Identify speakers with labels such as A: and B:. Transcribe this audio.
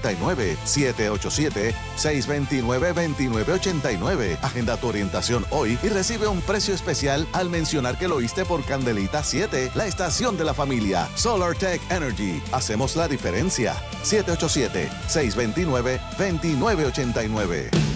A: 2989. 787-629-2989. Agenda tu orientación hoy y recibe un precio especial al mencionar que lo oíste por Candelita 7, la estación de la familia. SolarTech Energy. Hacemos la diferencia. 787-629-2989.